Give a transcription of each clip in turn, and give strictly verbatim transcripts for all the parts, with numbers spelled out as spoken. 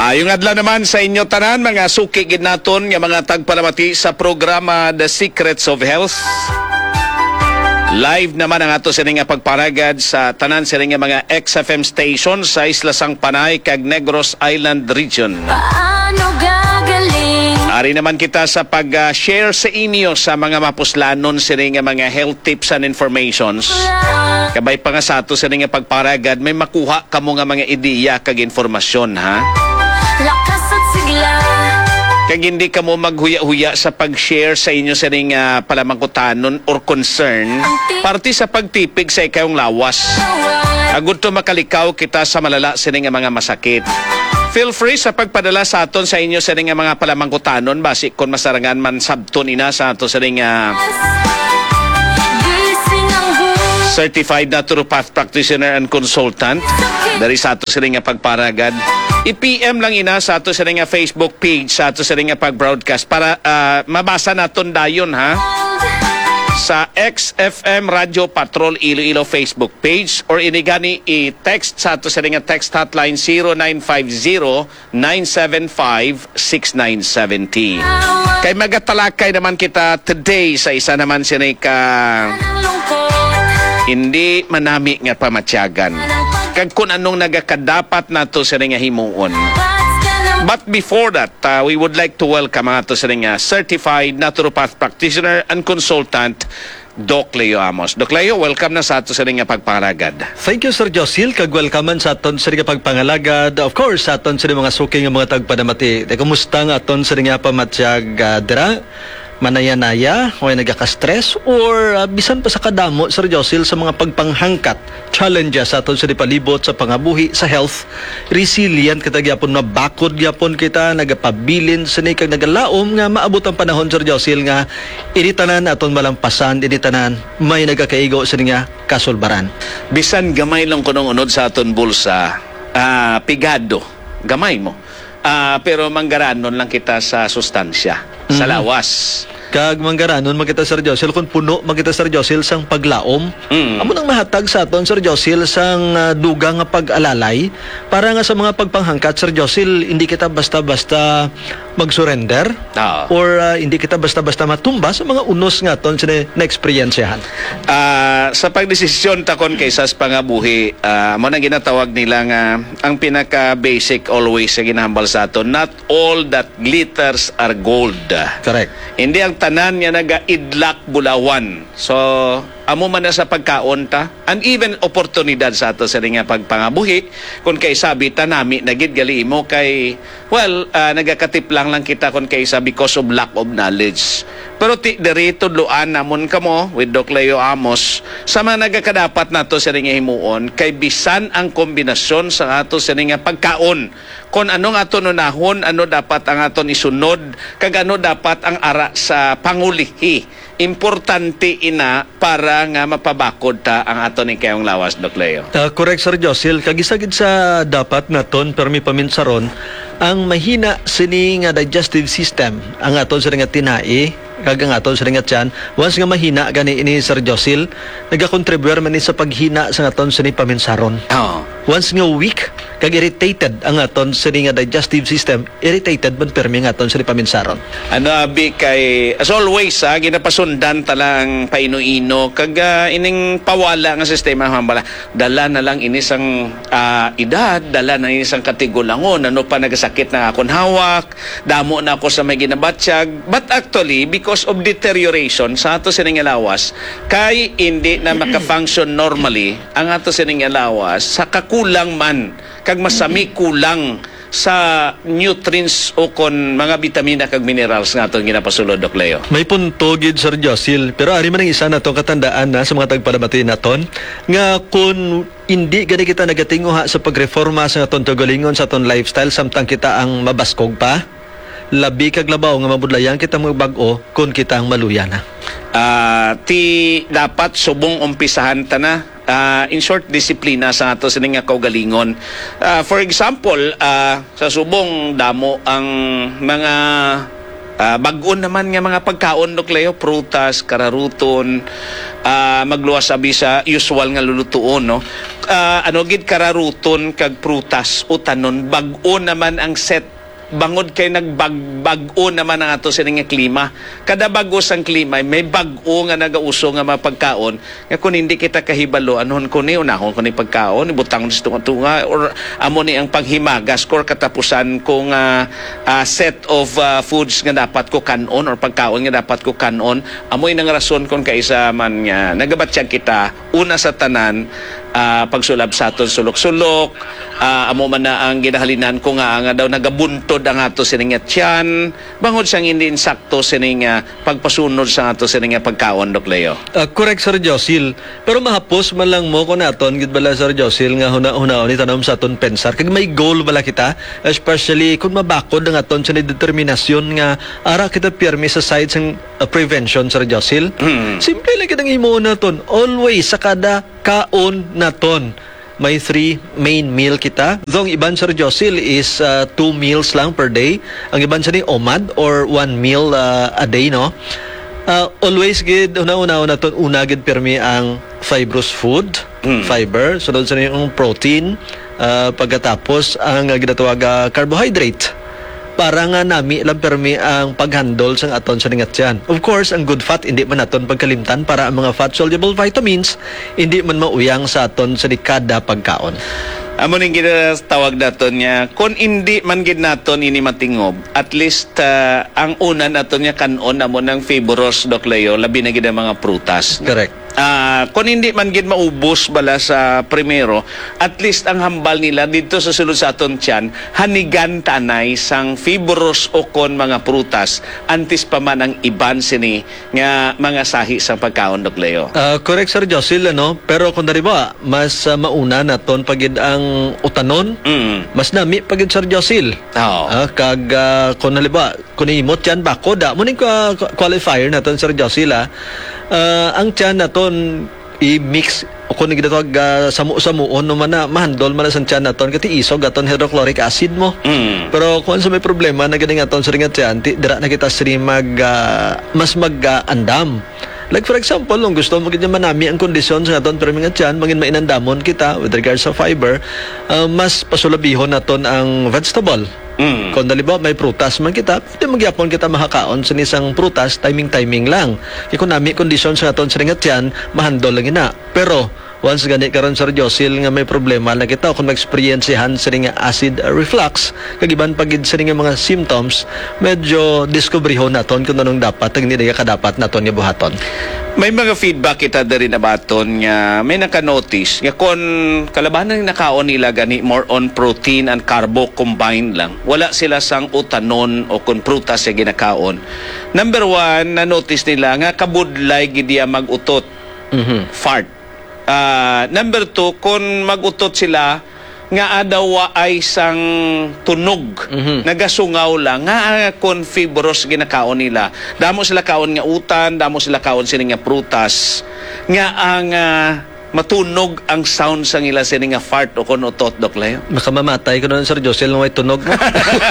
Maayong adlaw naman sa inyo tanan, mga suki gid naton nga mga tagpalamati sa programa The Secrets of Health. Live naman ang ato sining nga pagparagad sa tanan sining nga mga X F M stations sa Isla Sang Panay kag Negros Island Region. Paano gagaling? Ari naman kita sa pag-share sa inyo sa mga mapuslanon sining nga mga health tips and informations. Kabay pa nga sa ato sining nga pagparagad, may makuha kamo nga mga ideya kag informasyon, ha? Lakas at sigla. Kag hindi ka mo maghuya-huya sa pag-share sa inyo sa ring uh, palamangkutanon or concern, parte sa pagtipig sa ikayong lawas. Agud to makalikaw kita sa malala sa ring mga masakit. Feel free sa pagpadala sa aton sa inyo sa ring mga palamangkutanon, basi kung masarangan man sabton ina sa ato sa ring uh, Certified Naturopath Practitioner and Consultant. Dari sa ato sa ring pagparagad. I-P M lang ina sa ato sa ring Facebook page, sa ato sa ring pag-broadcast para uh, mabasa naton dayon, ha? Sa X F M Radio Patrol Iloilo Facebook page or inigani i-text sa ato sa ring text hotline zero nine five zero nine seven five six nine seven zero. Kay magatalakay naman kita today sa isa naman sinika hindi manami nga pamatyagan. Kag kung anong nagakadapat nato sa nga himuon. But before that, uh, we would like to welcome ang ato sa nga Certified Naturopath Practitioner and Consultant, Doc Leo Amos. Doc Leo, welcome na sa ato sa nga pagpangalagad. Thank you, Sir Josil. Kag-welcomean sa aton sa nga pagpangalagad. Of course, sa aton sa mga suking nga mga tagpadamati. Te, kumusta nga aton sa nga pamatyag uh, dira? Manaya-naya, o ay nagaka-stress, or uh, bisan pa sa kadamo, Sir Josil, sa mga pagpanghangkat, challenges sa aton sa palibot, sa pangabuhi, sa health, resilient kita gyapon, mabakod gyapon kita, nagapabilin sa ni kag nagalaom nga maabot ang panahon, Sir Josil, nga initanan aton malampasan, initanan may nagakaigo sa nga kasulbaran. Bisan gamay lang kunong unod sa aton bulsa, uh, pigado, gamay mo. Uh, pero manggaranon lang kita sa sustansya, mm-hmm. sa lawas. Kag manggaranon makita Sir Josil kung puno makita Sir Josil sang paglaom. Mm. Amo nang mahatag sa aton Sir Josil sang uh, duga nga pag-alalay para nga sa mga pagpanghangkat Sir Josil hindi kita basta-basta mag-surrender oh. or uh, hindi kita basta-basta matumba sa mga unos nga aton sa na-experiensyahan. Uh, sa pagdesisyon takon kay sas pangabuhi, uh, mo na ginatawag nila nga ang pinaka-basic always sa ginahambal sa aton, not all that glitters are gold. Correct. Hindi ang tanan nga naga-idlak bulawan. So, amo man na sa pagkaon ta, and even oportunidad sa ato sa nga pagpangabuhi, kung kay sabi tanami, nagid gali mo kay, well, uh, nagakatip lang lang kita kung kay sabi because of lack of knowledge. Pero ti derito luan namon kamo with Doc Leo Amos sa mga nagakadapat nato sa nga himuon kay bisan ang kombinasyon sa ato sa nga pagkaon. Kung anong ato nunahon, ano dapat ang aton isunod, kag ano dapat ang ara sa pangulihi. Importante ina para nga mapabakod ta ang aton ni kayong lawas, Doc Leo. Uh, correct, Sir Josil. Kagisagid sa dapat naton permi paminsaron ang mahina sini nga digestive system ang aton sa nga tinai kag ang aton sa nga tiyan once nga mahina gani ini Sir Josil nagakontribute man ni sa paghina sa aton sa ni paminsaron. Oh. Once nga weak kag irritated ang aton sa nga digestive system, irritated man permi nga aton sa ni paminsaron. Ano abi kay as always ha, ginapasundan talang paino-ino kag uh, ining pawala nga sistema hambala. Dala na lang ini sang uh, edad, dala na ini sang katigulangon, ano pa nagasakit na akon hawak, damo na ako sa may ginabatsyag. But actually because of deterioration sa ato sining lawas kay hindi na maka-function normally ang ato sining lawas sa kakulang man kag masami kulang sa nutrients o kon mga vitamina kag minerals nga atong ginapasulod, Doc Leo. May punto gid Sir Josil, pero ari man ang isa natong katandaan na sa mga tagpadamati naton nga kun hindi gani kita nagatinguha sa pagreforma sa aton tugalingon sa aton lifestyle samtang kita ang mabaskog pa, labi kag labaw nga mabudlayan kita mga bag-o kung kita ang maluyana. Uh, ti dapat subong umpisahan ta na. Uh, in short, disiplina sa ato sa nga kaugalingon. Uh, for example, uh, sa subong damo ang mga uh, bag-on naman nga mga pagkaon, Doc Leo, prutas, kararuton, uh, magluwas abi sa usual nga lulutuon, no? ah, ano gid kararuton kag prutas utanon bag-o naman ang set bangod kay nagbag-bag-o naman ang ato sining nga klima. Kada bagos ang klima may bag-o nga nagauso nga mapagkaon nga kung hindi kita kahibalo anhon ko ni unahon ko ni pagkaon ibutang gusto nga tunga or amo ni ang panghimagas or katapusan kung uh, uh, set of uh, foods nga dapat ko kanon or pagkaon nga dapat ko kanon amo nang rason kung kaisa man nga nagabatyag kita una sa tanan uh, pagsulab sa aton sulok-sulok uh, amo man na ang ginahalinan ko nga nga daw nagabuntod ang ato sining nga tiyan bangod siyang hindi insakto sining nga pagpasunod sa ato sining nga pagkaon Dok Leo. Uh, correct, Sir Josil. Pero mahapos man lang mo ko naton gid bala, Sir Josil, nga huna-huna ni tanom sa aton pensar kag may goal bala kita, especially kung mabakod ang aton sa determinasyon nga ara kita pirmi sa side sang uh, prevention, Sir Josil. Mm. Simple lang kitang imo naton always sa kada kaon naton may three main meal kita. Though ang iban, Sir Josil, is uh, two meals lang per day. Ang iban sa ni omad or one meal uh, a day, no? Uh, always gid una-una na to una gid pirmi ang fibrous food, Mm. fiber, sunod sa yung protein, uh, pagkatapos ang uh, ginatawag uh, carbohydrate. Para nga nami lang permi ang paghandle sang aton sa ningat yan. Of course, ang good fat hindi man naton pagkalimtan para ang mga fat-soluble vitamins hindi man mauyang sa aton sa kada pagkaon. Amo ning ginatawag naton niya kung hindi man gid naton ini matingob at least uh, ang una naton niya kanon amo ng fibrous Dok Leo labi na gid ang mga prutas. Correct. Ah, kung hindi man gid maubos bala sa primero, at least ang hambal nila dito sa sulod sa aton tiyan hanigan tanay sang fibrous o kon mga prutas antes pa man ang iban sini nga mga sahi sang pagkaon Dok Leo. Uh, correct, Sir Josil, ano? Pero kung dari ba, mas uh, mauna naton pagid ang utanon, Mm. mas nami pagid, Sir Josil. Oo. Ah, kag uh, kung halimbawa, kung imot yan bako da, muning uh, qualifier naton, Sir Josil, ah, uh, ang tiyan naton i-mix o kung ginatawag uh, samu-samuon no man na mahandol man na sa tiyan naton kati isog aton hydrochloric acid mo. Mm. Pero kung sa may problema na ganing aton sa ringat tiyan, ti, dira na kita sri mag uh, mas mag-andam. Like for example, kung gusto mo ganyan manami ang kondisyon sa aton pero mga tiyan, mangin mainandamon kita with regards sa fiber, uh, mas pasulabihon naton ang vegetable. Mm. Kung daliba may prutas man kita, pwede magyapon kita makakaon sa isang prutas, timing-timing lang. Kaya kung nami kondisyon sa aton sa ringat yan, mahandol lang ina. Pero, once gani karon Sir Josil nga may problema na kita kung ma-experiencehan sa ring acid reflux kagiban pagid sa ring mga symptoms medyo diskubrihon naton kung anong dapat ang hindi kadapat naton nga buhaton. May mga feedback kita diri na baton nga may naka-notice nga kon kalabanan ng nakaon nila gani more on protein and carbo combined lang. Wala sila sang utanon o kon prutas sa ginakaon. Number one, na-notice nila nga kabudlay gid diya mag-utot. Mhm. Fart. Uh, number two, kung mag-utot sila nga adaw ay sang tunog Mhm. nagasungaw lang nga kon fibrous ginakaon nila damo sila kaon nga utan damo sila kaon sini nga prutas nga ang uh, matunog ang sound sa ila sini nga fart o kon utot Dok Leo. Makamamatay ko noon Sir Josil nung may tunog mo.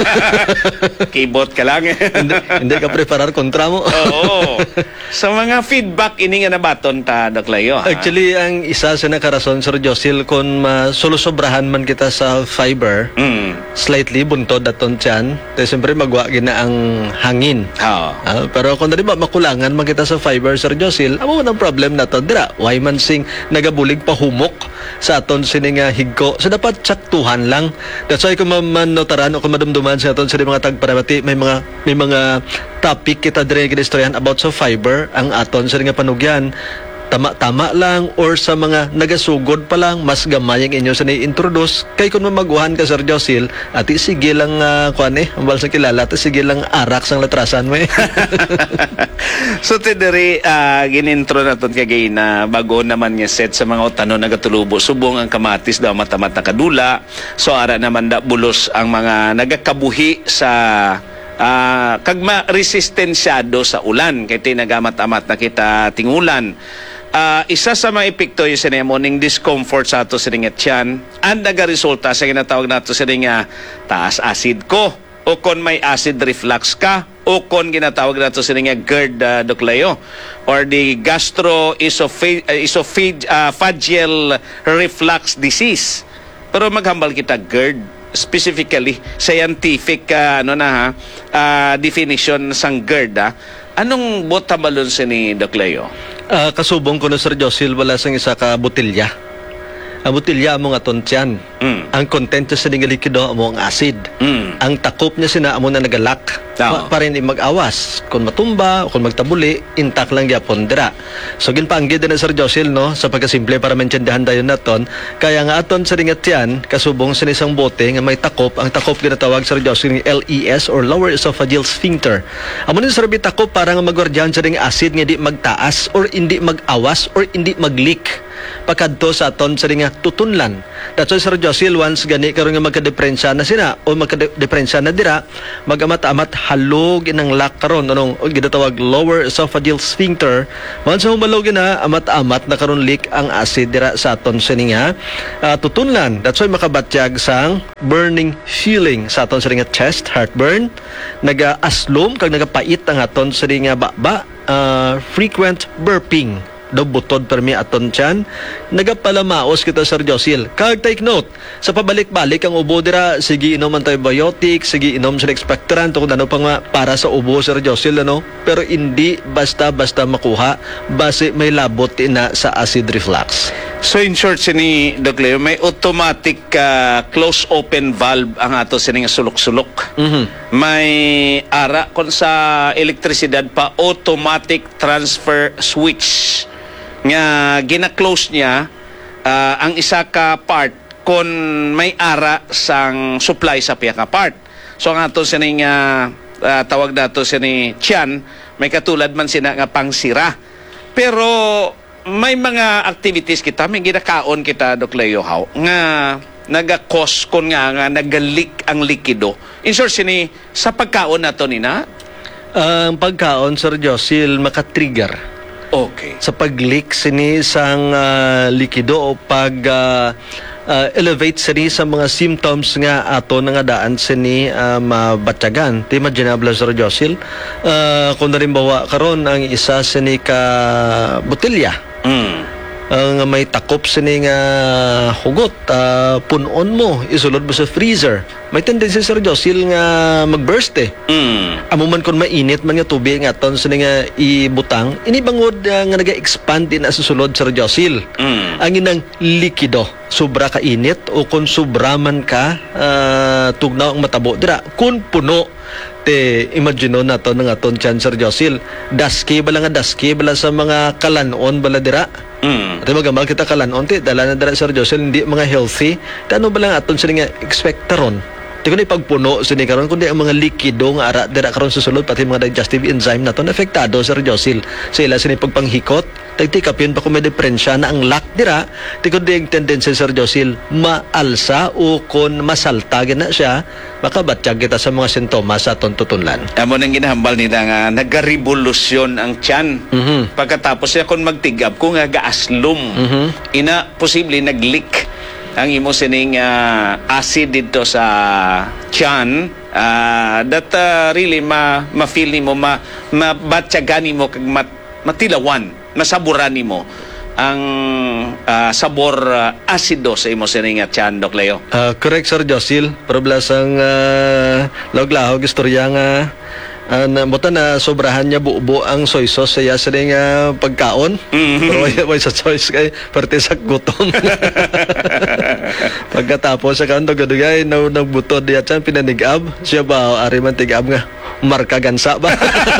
Keyboard ka lang. hindi, hindi ka preparar kontra mo. Oo. Sa mga feedback ini nga nabaton ta Dok Leo. ha? Actually, ang isa sa nakarason, Sir Josil, kung masulusobrahan man kita sa fiber, Mm. slightly buntod aton tiyan, tayo siyempre magwa gina ang hangin. Oo. Ah, pero kung di ba makulangan man kita sa fiber, Sir Josil, amo man ang problem na to. Dira, why man sing nagabulig pahumok sa aton sining nga higko. So dapat tsaktuhan lang. That's why kung mamanotaran o kung madumduman sa aton sining mga tagparamati, may mga may mga topic kita dire ginistoryahan about sa fiber ang aton sining nga panugyan. Tama-tama lang or sa mga nagasugod pa lang mas gamay ang inyo sa ni-introduce kay kung mamaguhan ka Sir Josil ati sige lang uh, kuan eh ambal sa kilala ati sige lang arak sang latrasan mo eh. So tidiri uh, ginintro naton kagay na bago naman nga set sa mga utanon nagatulubo subong ang kamatis daw mata-mata kadula so ara naman da bulos ang mga nagakabuhi sa uh, kagma resistensyado sa ulan kay tinagamat-amat na kita tingulan. Uh, isa sa mga epekto yung sinemoning discomfort sa ato sa ringat yan and nagaresulta sa ginatawag nato sa ringa taas acid ko o kung may acid reflux ka o kon ginatawag nato sini nga GERD, uh, Doc Leo, or the gastroesophageal reflux disease. Pero maghambal kita GERD, specifically scientific uh, ano na ha, uh, definition sang GERD. Ha? Anong botabalon sini Doc Leo? Ah, kasubong ko na Sir Josil, wala sang isa ka botilya. Ang botilya mo nga tontyan. Mm. Ang content niya sa nga likido mo ang acid. Mm. Ang takop niya sina amo na nagalak. Oo. Pa, para hindi mag-awas. Kung matumba o kung magtabuli, intact lang gyapon dira. So ginpaanggid na Sir Josil no, sa pagkasimple para maintindihan dayon naton. Kaya nga aton sa ringat yan, kasubong sa isang bote nga may takop, ang takop ginatawag Sir Josil ng L E S or lower esophageal sphincter. Amo ni sarbi takop para nga magwardyan sa ring acid nga di magtaas or hindi mag-awas or hindi mag-leak pagkadto sa aton sa ring tutunlan. That's why Sir Josil, once gani karon nga magkadeferensya na sina o magkadeferensya na dira, magamat-amat halog inang lak karon anong o ginatawag lower esophageal sphincter. Once humalog na amat-amat na karon leak ang acid dira sa aton sininga uh, tutunlan. That's why makabatyag sang burning feeling sa aton sininga chest, heartburn, naga-aslom kag nagapait ang aton sininga baba, uh, frequent burping daw butod permi aton tiyan, nagapalamaos kita Sir Josil. Kag take note, sa pabalik-balik ang ubo dira, sige inom antibiotic, sige inom sa expectorant kung ano pa nga para sa ubo Sir Josil ano, pero hindi basta-basta makuha base may labot ina sa acid reflux. So in short sini Doc Leo, may automatic uh, close open valve ang ato sini nga sulok-sulok. Mhm. May ara kon sa elektrisidad pa automatic transfer switch nga gina-close niya uh, ang isa ka part kon may ara sang supply sa piya ka part. So ang ato sini nga uh, tawag nato sini tiyan, may katulad man sina nga pangsira. Pero may mga activities kita, may ginakaon kita Doc Leo how nga naga-cause kon nga nga nagalik ang likido. In short sini sa pagkaon nato nina. Ang pagkaon Sir Josil maka-trigger Okay. sa pag-leak sini sang uh, likido o pag uh, uh, elevate sini sa mga symptoms nga ato nga daan sini uh, mabatyagan. Ti imaginable Sir Josil, uh, kung narimbawa karon ang isa sini ka botilya Mm. ang may takop sini nga hugot, uh, punon mo, isulod mo sa freezer, may tendency Sir Josil nga magburst eh. Mm. Amo man kon mainit man nga tubig nga aton sini nga ibutang, inibangod uh, nga naga-expand din sa sulod Sir Josil. Mm. Ang inang likido, sobra ka init o kung sobra man ka uh, tugnaw ang matabo dira. Kung puno, te imagine nato ng aton tiyan Sir Josil, daski bala nga daski bala sa mga kalanon bala dira. Mm. At magamal kita kalanon ti dala na dira Sir Josil, hindi mga healthy. Tano bala nga aton sini nga expectoron. Di ko na ipagpuno sini karon kundi ang mga likido nga ara dira karon sa sulod pati mga digestive enzyme naton apektado Sir Josil. Sila sini pagpanghikot, tagtikapin pa kung may diferensya na ang lak dira, di ko di ang tendency Sir Josil maalsa o kung masalta na siya, makabatyag kita sa mga sintomas sa aton tutunlan. Amo nang ginahambal nila nga nagarevolusyon ang tiyan. Mhm. Pagkatapos niya kung magtigab kung nga gaaslom. Mhm. Ina posible nag-leak ang imo sining uh, acid dito sa tiyan. Uh, that uh, really ma ma-feel nimo, ma mabatyagan nimo kag mat, matilawan, masaburan nimo ang uh, sabor uh, asido sa imo sining uh, tiyan Doc Leo. Ah, correct Sir Josil, pero blasang uh, lawag-lawag istorya nga uh, na buta na sobrahan niya buo ang soy sauce sa sa nga pagkaon. Mhm. Pero way, way sa choice kay parte sa gutom. Pagkatapos sa kanto gadugay na nagbutod diya chan pinanigab siya ba ari man tigab nga marka gansa ba.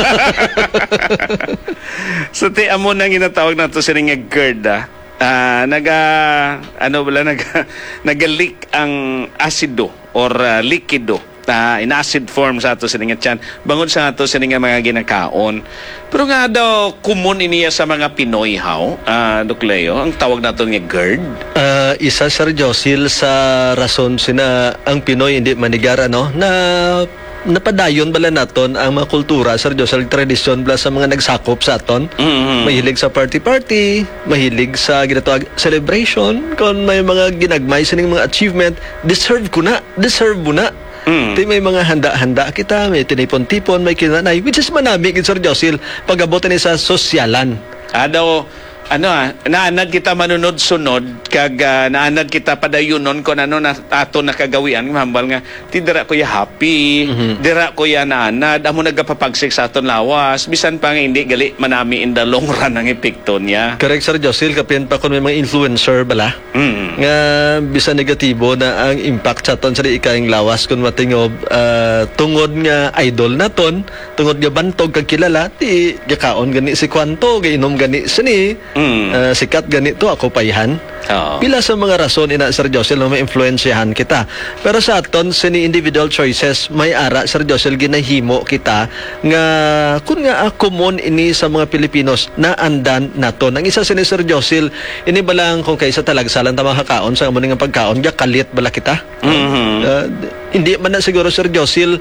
So ti amo nang ginatawag nato sining nga GERD. Ah. Ah, naga ano bala naga naga-leak ang asido or uh, likido uh, in acid form sa ato sining nga tiyan bangod sa ato sining nga mga ginakaon. Pero nga daw common iniya sa mga Pinoy how uh, Doc Leo ang tawag nato nga GERD. Ah, isa Sir Josil sa rason sina ang Pinoy hindi manigar ano na napadayon bala naton ang mga kultura Sir Josil, tradisyon bala sa mga nagsakop sa aton. Mhm. Mahilig sa party-party, mahilig sa ginatawag celebration, kung may mga ginagmay sining mga achievement, deserve ko na, deserve mo na. Mm. Di may mga handa-handa kita, may tinipon-tipon, may kinanay, which is manami, Sir Josil, pag-abutan ni sa sosyalan. Ado, ano ah, naanad kita manunod-sunod, kag uh, naanad kita padayunon kung ano na ato nakagawian, mahambal nga, ti dira ko ya happy, Mhm. dira ko ya naanad, amo nagapapagsik sa aton lawas, bisan pa nga hindi gali manami in the long run ang epekto niya. Correct, Sir Josil, kapin pa kung may mga influencer bala, Mm. nga bisa negatibo na ang impact sa ton sa di ikaing lawas kung matingob ah, tungod nga idol naton, tungod nga bantog kag kilala, ti gakaon gani si Kwanto, gainom gani sini, Mm. ah, sikat ganito ako payhan. Oo. Pila sa mga rason ina Sir Josel na ma-influensyahan kita. Pero sa aton sini individual choices may ara Sir Josel ginahimo kita nga kun nga ah, common ini sa mga Pilipinos na andan naton. Ang isa sini Sir Josel ini balang kung kaysa talagsalan ta makakaon sa amo nga pagkaon ga kalit bala kita. Mhm. Ah, hindi man na siguro Sir Josil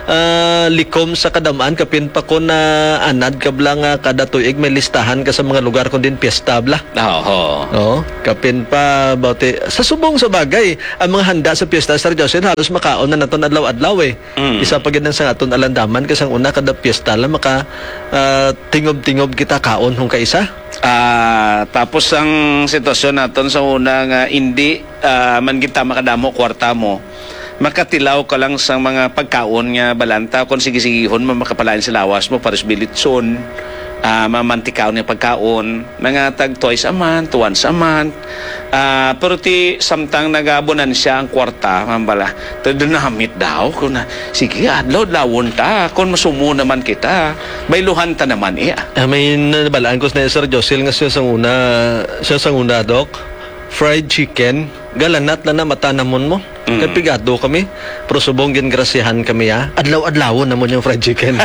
ah, likom sa kadamaan kapin pa ko na anad kabla nga kada tuig may listahan ka sa mga lugar kung din piyesta bla. Oo. Oo, kapin pa bauti sa subong sa bagay ang mga handa sa piyesta Sir Joseph halos makaon na naton adlaw-adlaw eh. Mm. Isa pa gid sa aton alandaman kasang una kada piyesta lang maka ah, tingob-tingob kita kaon hung kaisa. Ah, tapos ang sitwasyon naton sa una nga hindi ah, man kita makadamo kwarta mo. Makatilaw ka lang sa mga pagkaon nga balanta kung sige-sigihon mo makapalain sa lawas mo pares bilitson. Ah, mamantikaw niya pagkaon, mga tag twice a month, once a month. Ah, pero ti samtang nagabunan siya ang kwarta, mambala, tadunamit daw ko na sige adlaw lawon ta kung masumo naman kita. Bayluhan ta naman iya. Ah, may nabalaan ko na Sir Josel nga siya sang una siya sang una dok fried chicken galanat na na matanamon mo. Mm. Kay pigado kami, pero subong gin grasihan kami ah. Adlaw-adlaw namon yung fried chicken.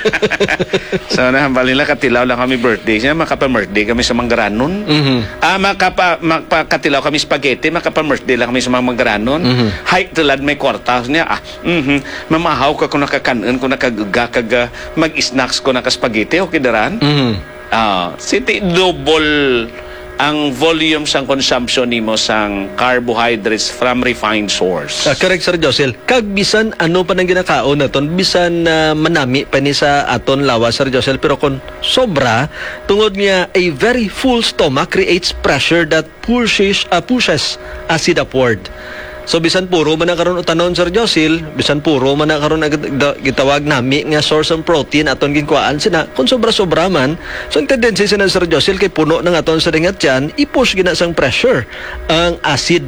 So nahambal nila katilaw lang kami birthday siya, makapa-birthday kami sa Manggaranon. Mhm. Ah, makapa, makakatilaw kami spaghetti, makapa-birthday lang kami sa mga Manggaranon. Mhm. Hay, tulad may kwarta niya. Ah, mhm. Mamahaw ka kung nakakanon, kung nakagaga, kaga, mag-snacks ko naka-spaghetti, okay daran? Mhm. Ah, siti double ang volume sang consumption nimo sang carbohydrates from refined source. Ah, correct Sir Josel. Kag bisan ano pa nang ginakaon naton, bisan na manami pa ni sa aton lawas Sir Josel, pero kon sobra tungod nga a very full stomach creates pressure that pushes uh, pushes acid upward. So bisan puro man na karon utanon Sir Josil, bisan puro man na karon gitawag nami nga source ng protein aton ginkuan sina kung sobra-sobra man. So ang tendency sina Sir Josil kay puno ng aton sa dingat yan, i-push gina sang pressure ang acid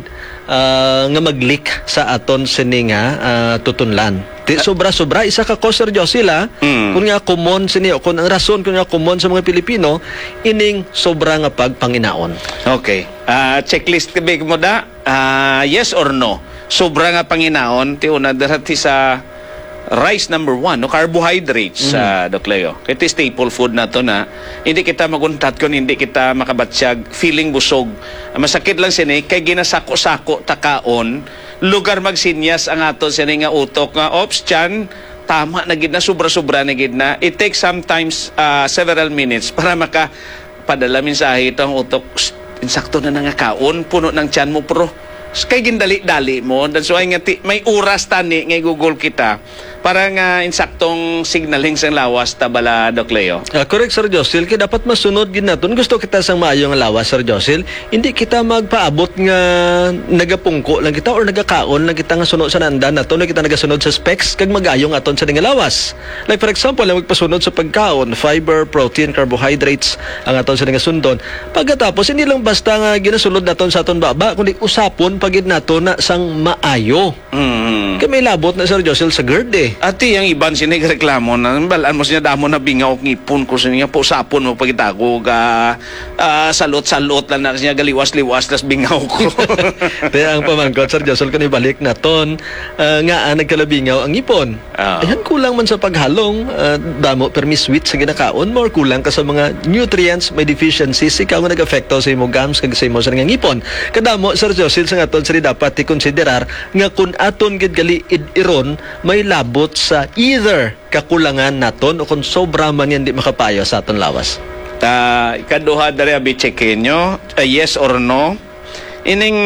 ah, nga mag-leak sa aton sini nga ah, tutunlan. Di sobra-sobra isa ka ko Sir Josil ah. Mm. Kung nga common sini kung ang rason kung nga common sa mga Pilipino ining sobra nga pagpanginaon. Okay. Ah, checklist kabi mo da. Ah, yes or no? Sobra nga panginaon ti una dati sa rice number one, no carbohydrates sa Doc Leo. Ito staple food na to na hindi kita maguntat kung hindi kita makabatsyag feeling busog. Masakit lang sini kay ginasako-sako takaon lugar magsinyas ang aton sini nga utok nga ops chan tama na gid na sobra-sobra na gid na. It takes sometimes ah, several minutes para maka padala mensahe ito ang utok. Insakto na nga kaon, puno ng tiyan mo pro. Kay gindali-dali mo. That's why nga ti, may oras tani ngay Google kita para nga insaktong signaling sa lawas tabala Doc Leo. Ah, correct Sir Josil, kaya dapat masunod gid naton. Gusto kita sang maayo nga lawas Sir Josil, hindi kita magpaabot nga nagapungko lang kita or nagakaon lang kita nga sunod sa nandan naton, na kita nagasunod sa specs kag magayong aton sa nga lawas. Like for example, lang magpasunod sa pagkaon, fiber, protein, carbohydrates ang aton sa nga sundon. Pagkatapos hindi lang basta nga ginasunod naton sa aton baba, kundi usapon pagid naton na sang maayo. Mm. Kay may labot na Sir Josil sa GERD eh. Ati ang iban sinigreklamo na balaan mo siya damo na bingaw ngipon ko sa niya po sapon mo pagitago ga ah, salot-salot lang na siya galiwas-liwas tas bingaw ko. Kaya ang pamangkot Sir Josel ko ni balik na ton ah, nga ah, nagkalabingaw ang ipon. Ah. Ayan kulang man sa paghalong ah, damo permi sweet sa ginakaon mo or kulang ka sa mga nutrients may deficiencies ikaw nga nag-affecto sa imo gums kag sa imo sa nga ngipon. Kadamo Sir Josel sa aton sari dapat i-considerar nga kun aton gid gali iron may labot sa either kakulangan naton o kung sobra man yan di makapayo sa aton lawas. Ta ikaduha dali abi checkin nyo, uh, yes or no. Ining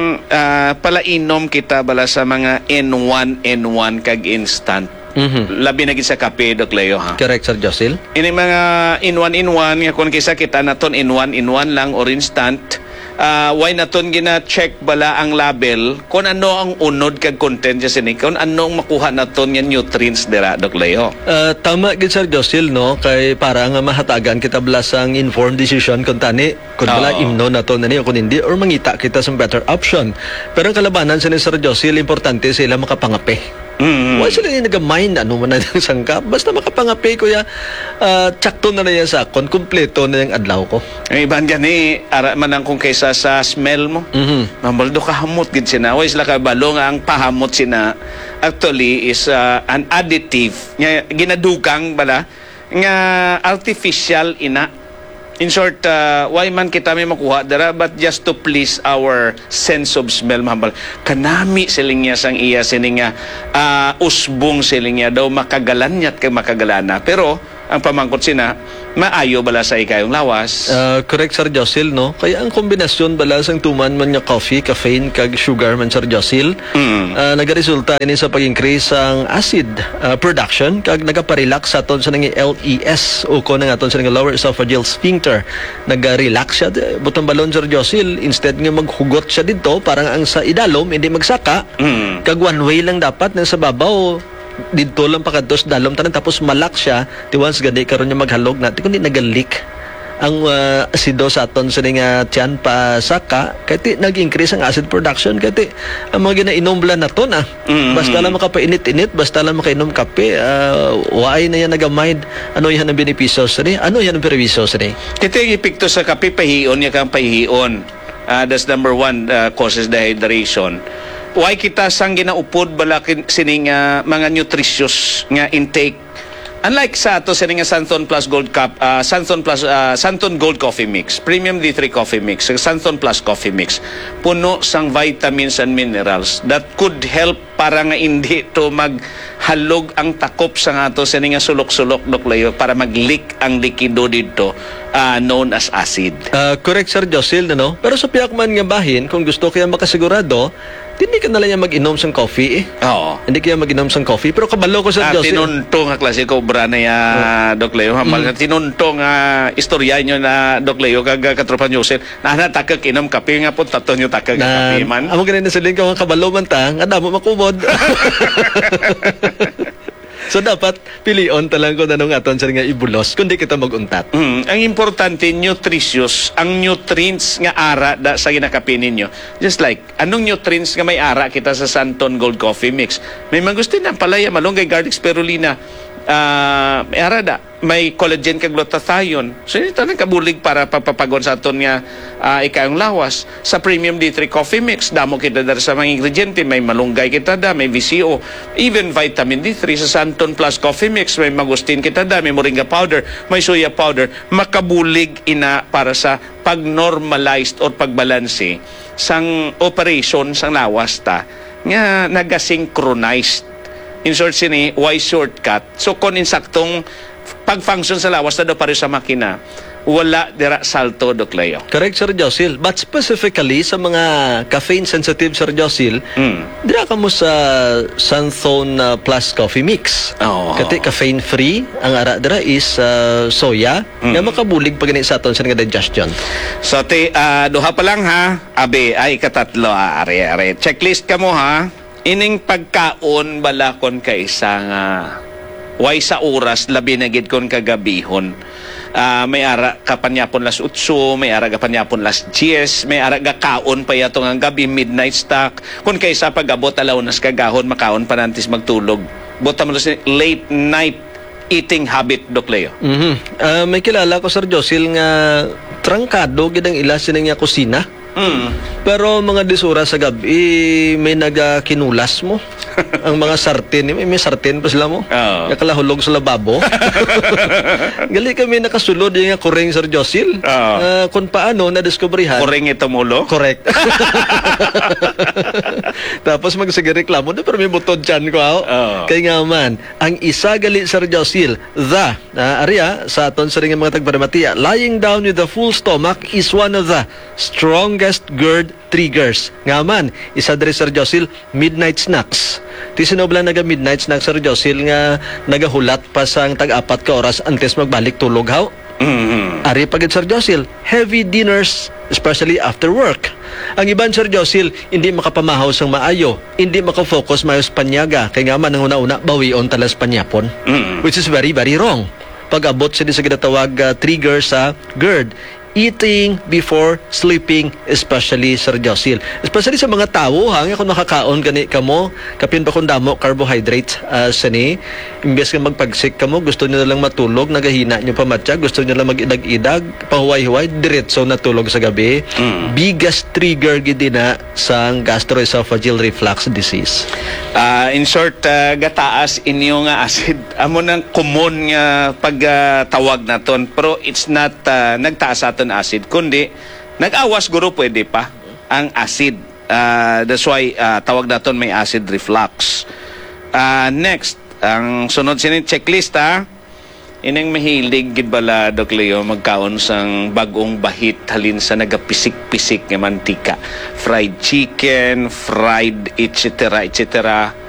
ah, palainom kita bala sa mga N one N one kag instant. Mhm. Labi na gid sa kape, Doc Leo, ha? Correct, Sir Josil. Ini mga in one in one nga kung kisa kita naton in one in one lang or instant, uh, why naton gina check bala ang label kung ano ang unod kag content sa sini, kung ano ang makuha naton nga nutrients dira, Doc Leo. Uh, tama gid Sir Josil, no, kay para nga mahatagan kita blasang informed decision kung tani kung bala Oo. imno nato nani o kung hindi or mangita kita sa better option. Pero ang kalabanan sa ni Sir Josil, importante sila makapangape. Mm. Why sila yung nag-mind ano man na yung sangkap? Basta makapangape ko ya, uh, tsakto na na yan sa akon, kumpleto na yung adlaw ko. Ang iban gani ara man ang kung kaysa sa smell mo. Mhm. Mabaldo ka hamot gid sina. Why sila ka balo nga ang pahamot sina actually is uh, an additive nga ginadugang bala nga artificial ina. In short, uh, why man kita may makuha dara but just to please our sense of smell, mahambal. Kanami siling niya sang iya sining nga uh, usbong siling niya daw makagalanyat kag makagalana. Pero ang pamangkot sina, maayo bala sa ikayong lawas. Uh, correct, Sir Josil, no? Kaya ang kombinasyon bala sang tuman man nga coffee, caffeine, kag sugar man, Sir Josil, Mm. uh, nagaresulta ini sa pag-increase ang acid uh, production, kag nagaparelax sa aton sa nga L E S o ko na nga aton sa nga lower esophageal sphincter. Naga-relax siya. Butang balon, Sir Josil, instead nga maghugot siya dito, parang ang sa idalom, hindi magsaka, Mm. kag one way lang dapat na sa babaw dito lang pakados dalom tanan tapos malak siya ti once gani karon niya maghalog na ti kundi nagalik ang uh, asido sa aton sa nga tiyan pa saka kati nag-increase ang acid production kati ang mga ginainom bala naton ah Mm. basta lang makapainit-init basta lang makainom kape uh, waay na yan nagamind ano yan ang benepisyo sa ni ano yan ang perwisyo sa ni Ito yung epekto sa kape, pahiyon niya kang pahiyon. Uh, that's number one, uh, causes dehydration. Why kita sang ginaupod balakin sining uh, mga nutritious nga intake. Unlike sa ato sining nga Santon Plus Gold Cup, uh, Santon Plus uh, Santon Gold Coffee Mix, Premium D three Coffee Mix, Santon Plus Coffee Mix, puno sang vitamins and minerals that could help para nga hindi to maghalog ang takop sa ato sining nga sulok-sulok, Doc Leo, para mag-leak ang likido dito uh, known as acid. Uh, correct, Sir Josil, no? Pero sa piyak man nga bahin, kung gusto kaya makasigurado, hindi ka na lang mag-inom sang coffee eh. Oo. Hindi kaya mag-inom sang coffee. Pero kabalo ko, Sir Ah, Josil. tinunto nga klase ko bra na ya Doc Leo hambal mm. tinunto nga istorya nyo na Doc Leo kag katropa nyo sir na natakak inom kape nga po tato nyo takak Na, kape man. amo ganun na siling ko, kabalo man ta, nga damo makumod. So dapat pilion talang ko nanong aton sa nga ibulos kundi kita mag-untat. Mm, ang importante nutritious ang nutrients nga ara da sa ginakape ninyo. Just like anong nutrients nga may ara kita sa Santon Gold Coffee Mix. May mangustin na palaya malunggay garlic spirulina. Uh, may ara da may collagen kag glutathione. So ito nang kabulig para papapagon sa aton nga uh, ikayong lawas. Sa Premium D three Coffee Mix damo kita dar sa mga ingrediente, may malunggay kita da, may V C O, even vitamin D three. Sa Santon Plus Coffee Mix may magustin kita da, may moringa powder, may soya powder. Makabulig ina para sa pag-normalized or pagbalanse sang operation sang lawas ta nga naga-synchronized. In short sini, why shortcut? So kung insaktong pag-function sa lawas na daw pare sa makina, wala dira salto, Doc Leo. Correct, Sir Josil. But specifically sa mga caffeine-sensitive, Sir Josil, Mm. dira ka mo sa Santon uh, Plus Coffee Mix. Oo. Kati caffeine-free, ang ara dira is uh, soya, Mm. nga makabulig pag sa aton sa nga digestion. So, te, ah, duha pa lang ha. Abe, ay katatlo. Ah, are, are. Checklist ka mo ha. Ining pagkaon balakon ka isa nga way sa oras labi na gid kon kagabihon. Ah, may ara kapanyapon las utso, may ara kapanyapon las diez, may ara gakaon pa yato nga gabi midnight stock. Kun kaysa pag-abot alaw nas kagahon makaon pa nantis magtulog. Bota mo sa late night eating habit, Doc Leo. Mhm. Ah, may kilala ko, Sir Josil, nga trangkado gid ang ila sining nga kusina. Mm. Pero mga disura sa gabi, may nagakinulas mo. Ang mga sartin, may, may sartin pa sila mo. Oo. Nakalahulog sa lababo. Gali kami nakasulod yung nga kuring, Sir Josil. Oo. Ah, kung paano na-discoveryhan. Kuring ito mulo. Correct. Tapos magsigareklamo na pero may butod dyan ko. Oh. Oo. Kaya nga man, ang isa gali, Sir Josil, the, uh, Arya, sa aton sa ring mga tagparamatiya, lying down with a full stomach is one of the strongest GERD triggers. Nga man, isa diri Sir Josil, midnight snacks. Ti sinobla naga midnight snacks Sir Josil nga nagahulat pa sang tag-apat ka oras antes magbalik tulog haw. Mhm. Ari pagid Sir Josil, heavy dinners, especially after work. Ang iban Sir Josil, hindi makapamahaw sang maayo, hindi makafocus mayo sa panyaga, kay nga man ang una-una, bawion talas panyapon. Mhm. Which is very, very wrong. Pag-abot sila sa ginatawag uh, trigger sa GERD, eating before sleeping, especially Sir Josil. Especially sa mga tao, ha, nga kung makakaon gani ka mo, kapin pa kung damo carbohydrates uh, sani, imbes ka magpagsik ka mo, gusto nyo na lang matulog, nagahina nyo pa matya, gusto nyo lang mag-idag-idag, pahuway-huway, diretso na tulog sa gabi. Mm. Biggest trigger gidi na sa gastroesophageal reflux disease. Ah, in short, ah, gataas inyo nga acid. Amo nang common nga pagtawag naton, pero it's not ah, nagtaas aton acid, kundi nag-awas guro pwede pa ang acid. Ah, that's why ah, tawag naton may acid reflux. Ah, next, ang sunod sining checklist ha. Inang mahilig gid bala Doc Leo magkaon sang bagong bahit halin sa nagapisik-pisik nga mantika. Fried chicken, fried et cetera et cetera.